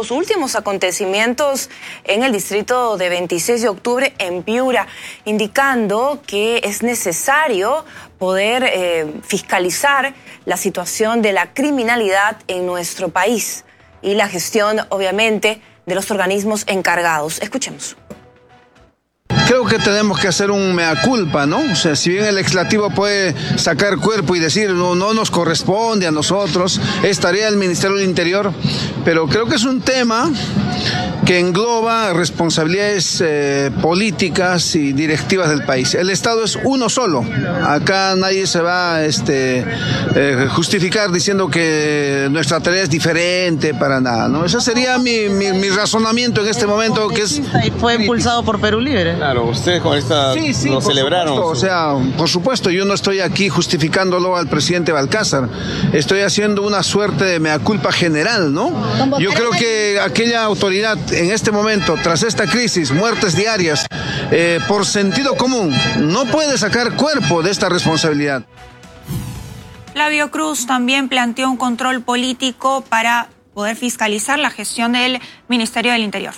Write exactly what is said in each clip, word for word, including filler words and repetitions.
estos últimos acontecimientos en el distrito de veintiséis de octubre en Piura, indicando que es necesario poder eh, fiscalizar la situación de la criminalidad en nuestro país y la gestión, obviamente, de los organismos encargados. Escuchemos. Creo que tenemos que hacer un mea culpa, ¿no? O sea, si bien el legislativo puede sacar cuerpo y decir no, no nos corresponde a nosotros, es tarea del Ministerio del Interior, pero creo que es un tema que engloba responsabilidades eh, políticas y directivas del país. El Estado es uno solo. Acá nadie se va a este, eh, justificar diciendo que nuestra tarea es diferente para nada, ¿no? Ese sería mi, mi, mi razonamiento en este momento, que es... Fue impulsado por Perú Libre. Claro, ustedes con esta sí, sí, lo celebraron. Supuesto, o sea, por supuesto, yo no estoy aquí justificándolo al presidente Balcázar. Estoy haciendo una suerte de mea culpa general, ¿no? Yo creo que aquella autoridad en este momento, tras esta crisis, muertes diarias, eh, por sentido común, no puede sacar cuerpo de esta responsabilidad. Flavio Cruz también planteó un control político para poder fiscalizar la gestión del Ministerio del Interior.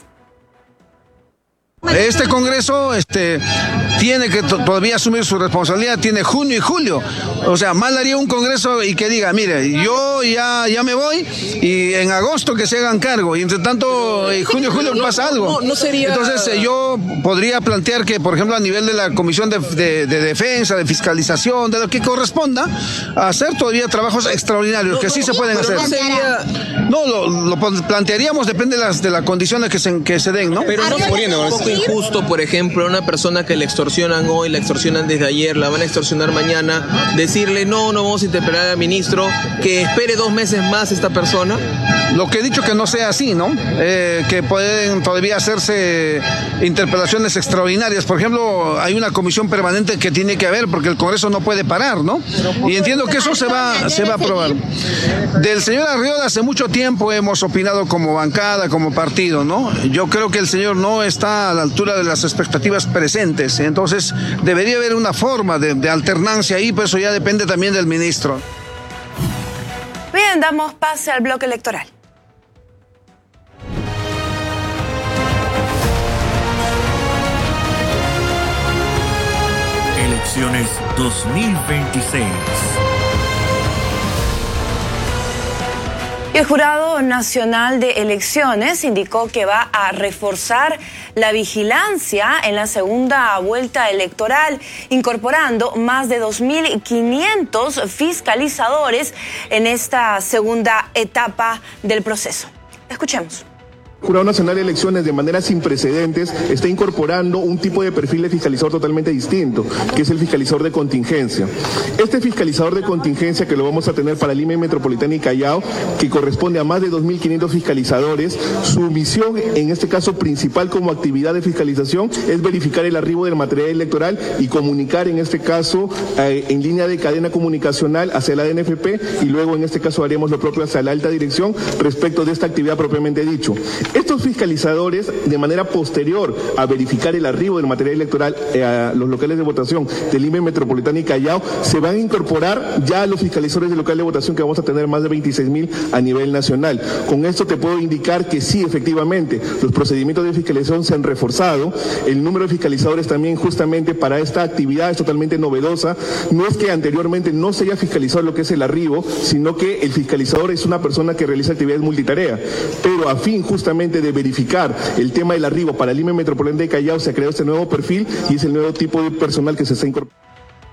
Este Congreso este, tiene que todavía asumir su responsabilidad, tiene junio y julio. O sea, mal haría un Congreso y que diga, mire, yo ya, ya me voy y en agosto que se hagan cargo. Y entre tanto, en junio y julio pasa algo. No, no sería... Entonces, eh, yo podría plantear que, por ejemplo, a nivel de la Comisión de, de, de Defensa, de Fiscalización, de lo que corresponda, hacer todavía trabajos extraordinarios, no, que sí no, se pueden hacer. No, sería... no lo, lo plantearíamos, depende de las, de las condiciones que se, que se den, ¿no? Pero no muriendo, un poco injusto, por ejemplo, a una persona que le extorsionan hoy, la extorsionan desde ayer, la van a extorsionar mañana, decirle no, no vamos a interpelar al ministro, que espere dos meses más esta persona. Lo que he dicho que no sea así, ¿no? Eh, que pueden todavía hacerse interpelaciones extraordinarias. Por ejemplo, hay una comisión permanente que tiene que haber porque el Congreso no puede parar, ¿no? Y entiendo que eso se va, se va a aprobar. Del señor Arriola hace mucho tiempo hemos opinado como bancada, como partido, ¿no? Yo creo que el señor no está a la altura de las expectativas presentes. Entonces, debería haber una forma de, de alternancia ahí, pero eso ya depende también del ministro. Bien, damos pase al bloque electoral. Elecciones dos mil veintiséis. El Jurado Nacional de Elecciones indicó que va a reforzar la vigilancia en la segunda vuelta electoral, incorporando más de dos mil quinientos fiscalizadores en esta segunda etapa del proceso. Escuchemos. El Jurado Nacional de Elecciones, de manera sin precedentes, está incorporando un tipo de perfil de fiscalizador totalmente distinto, que es el fiscalizador de contingencia. Este fiscalizador de contingencia, que lo vamos a tener para Lima Metropolitana y Callao, que corresponde a más de dos mil quinientos fiscalizadores, su misión, en este caso principal como actividad de fiscalización, es verificar el arribo del material electoral y comunicar, en este caso, eh, en línea de cadena comunicacional hacia la D N F P, y luego, en este caso, haremos lo propio hacia la alta dirección respecto de esta actividad propiamente dicho. Estos fiscalizadores, de manera posterior a verificar el arribo del material electoral eh, a los locales de votación de Lima Metropolitana y Callao, se van a incorporar ya a los fiscalizadores del local de votación, que vamos a tener más de veintiséis mil a nivel nacional. Con esto te puedo indicar que sí, efectivamente, los procedimientos de fiscalización se han reforzado. El número de fiscalizadores también, justamente para esta actividad, es totalmente novedosa. No es que anteriormente no se haya fiscalizado lo que es el arribo, sino que el fiscalizador es una persona que realiza actividades multitarea. Pero a fin justamente de verificar el tema del arribo para Lima Metropolitana y Callao, se ha creado este nuevo perfil y es el nuevo tipo de personal que se está incorporando.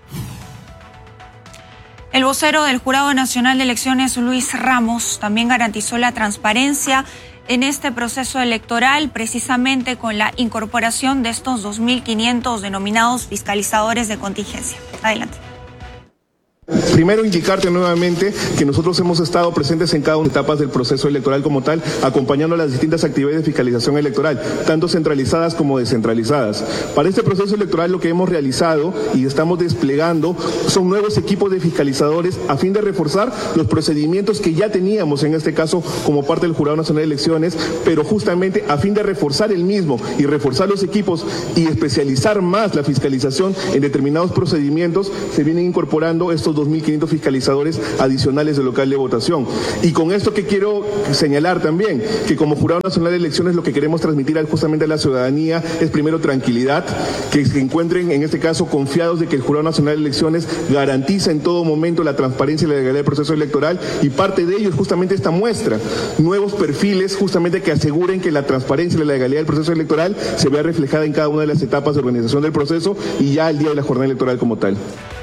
El vocero del Jurado Nacional de Elecciones, Luis Ramos, también garantizó la transparencia en este proceso electoral, precisamente con la incorporación de estos dos mil quinientos denominados fiscalizadores de contingencia. Adelante. Primero, indicarte nuevamente que nosotros hemos estado presentes en cada una de las etapas del proceso electoral como tal, acompañando las distintas actividades de fiscalización electoral, tanto centralizadas como descentralizadas. Para este proceso electoral lo que hemos realizado y estamos desplegando son nuevos equipos de fiscalizadores a fin de reforzar los procedimientos que ya teníamos, en este caso como parte del Jurado Nacional de Elecciones, pero justamente a fin de reforzar el mismo y reforzar los equipos y especializar más la fiscalización en determinados procedimientos, se vienen incorporando estos estos dos mil quinientos fiscalizadores adicionales del local de votación. Y con esto que quiero señalar también, que como Jurado Nacional de Elecciones lo que queremos transmitir justamente a la ciudadanía es primero tranquilidad, que se encuentren en este caso confiados de que el Jurado Nacional de Elecciones garantiza en todo momento la transparencia y la legalidad del proceso electoral, y parte de ello es justamente esta muestra, nuevos perfiles justamente que aseguren que la transparencia y la legalidad del proceso electoral se vea reflejada en cada una de las etapas de organización del proceso y ya el día de la jornada electoral como tal.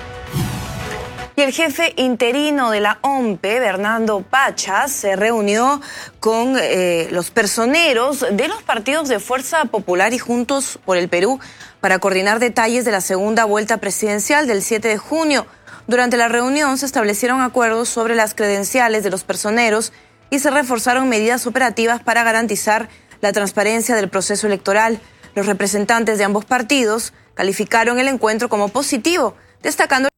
Y el jefe interino de la O M P E, Bernardo Pachas, se reunió con eh, los personeros de los partidos de Fuerza Popular y Juntos por el Perú para coordinar detalles de la segunda vuelta presidencial del siete de junio. Durante la reunión se establecieron acuerdos sobre las credenciales de los personeros y se reforzaron medidas operativas para garantizar la transparencia del proceso electoral. Los representantes de ambos partidos calificaron el encuentro como positivo, destacando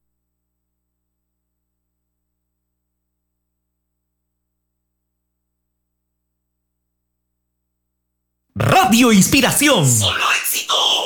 Radio Inspiración. Solo éxito.